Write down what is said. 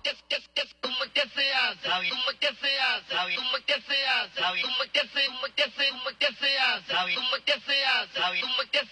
¿Cómo que se hace? ¿Cómo que se hace? ¿Cómo que se hace? ¿Cómo que se hace? ¿Cómo que se hace? ¿Cómo que se hace?